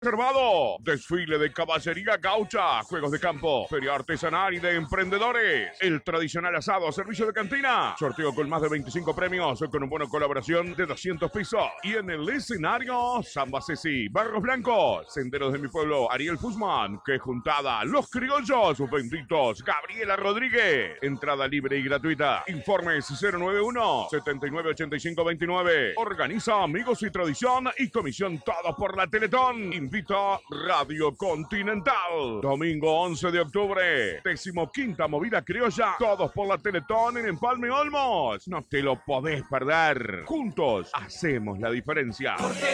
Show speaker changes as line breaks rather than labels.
Reservado, desfile de caballería gaucha, juegos de campo, feria artesanal y de emprendedores, el tradicional asado, servicio de cantina, sorteo con más de 25 premios, con un bono colaboración de 200 pesos. Y en el escenario, Samba Ceci, Barros Blancos, Senderos de mi Pueblo, Ariel Fusman, Que Juntada, Los Criollos, Benditos, Gabriela Rodríguez. Entrada libre y gratuita. Informes 091-798529. Organiza Amigos y Tradición y Comisión Todos por la Teletón. Invita Radio Continental. Domingo 11 de octubre, 15ª movida criolla, Todos por la Teletón en Empalme Olmos. No te lo podés perder. Juntos hacemos la diferencia.